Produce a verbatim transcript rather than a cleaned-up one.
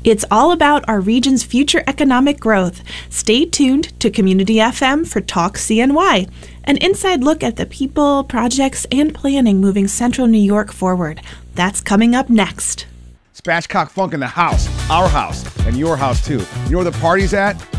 It's all about our region's future economic growth. Stay tuned to Community F M for Talk C N Y, an inside look at the people, projects, and planning moving Central New York forward. That's coming up next. Spatchcock Funk in the house, our house, and your house too. You know where the party's at?